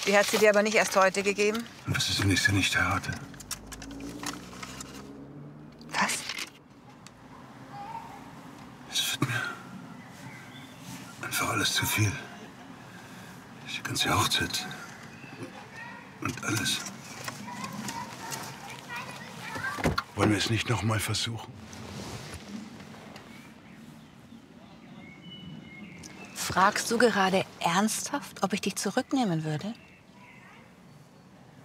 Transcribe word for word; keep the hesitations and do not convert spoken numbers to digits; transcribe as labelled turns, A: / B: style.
A: Die hat sie dir aber nicht erst heute gegeben?
B: Und was ist, wenn ich sie nicht heirate?
A: Was?
B: Es wird mir einfach alles zu viel. Die ganze Hochzeit und alles. Wollen wir es nicht noch mal versuchen?
A: Fragst du gerade ernsthaft, ob ich dich zurücknehmen würde?